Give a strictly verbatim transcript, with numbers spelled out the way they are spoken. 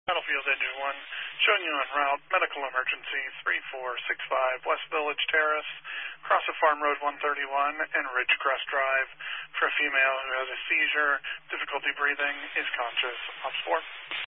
Battlefield Engine one, showing you en route, medical emergency three four six five West Village Terrace, across of Farm Road one thirty-one and Ridgecrest Drive, for a female who has a seizure, difficulty breathing, is conscious. Ops four.